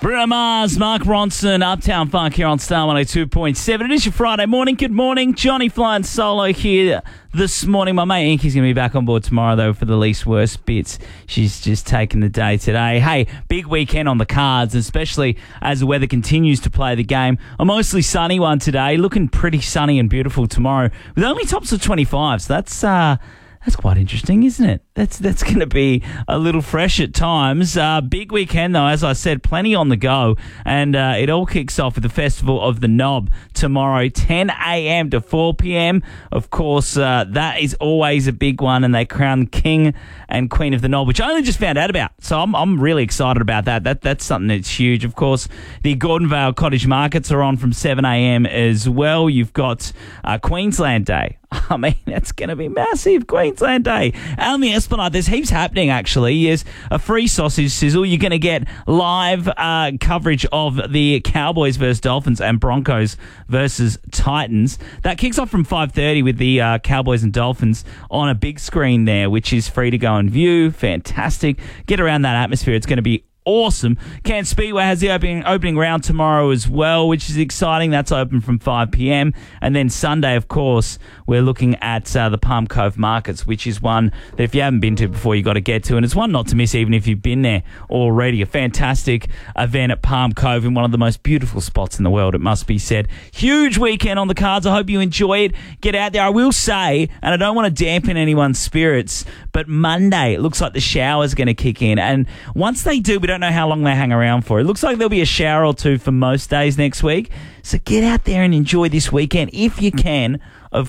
Bruno Mars, Mark Ronson, Uptown Funk here on Star 102.7. It is your Friday morning. Good morning. Johnny flying solo here this morning. My mate Inky's going to be back on board tomorrow, though, for the least worst bits. She's just taking the day today. Hey, big weekend on the cards, especially as the weather continues to play the game. A mostly sunny one today, looking pretty sunny and beautiful tomorrow, with only tops of 25. So that's quite interesting, isn't it? That's going to be a little fresh at times. Big weekend, though, as I said, plenty on the go. And it all kicks off with the Festival of the Knob tomorrow, 10 a.m. to 4 p.m. Of course, that is always a big one, and they crown King and Queen of the Knob, which I only just found out about. So I'm really excited about that. That's something that's huge. Of course, the Gordonvale Cottage Markets are on from 7 a.m. as well. You've got Queensland Day. I mean, that's going to be massive, Queensland Day. Out on the Esplanade, there's heaps happening, actually. There's a free sausage sizzle. You're going to get live coverage of the Cowboys versus Dolphins and Broncos versus Titans. That kicks off from 5:30 with the Cowboys and Dolphins on a big screen there, which is free to go and view. Fantastic. Get around that atmosphere. It's going to be awesome. Cairns Speedway has the opening round tomorrow as well, which is exciting. That's open from 5 p.m. And then Sunday, of course, we're looking at the Palm Cove Markets, which is one that if you haven't been to before, you got to get to. And it's one not to miss even if you've been there already. A fantastic event at Palm Cove in one of the most beautiful spots in the world, it must be said. Huge weekend on the cards. I hope you enjoy it. Get out there. I will say, and I don't want to dampen anyone's spirits, but Monday, it looks like the shower's going to kick in. And once they do, we don't know how long they hang around for. It looks like there'll be a shower or two for most days next week. So get out there and enjoy this weekend if you can. Of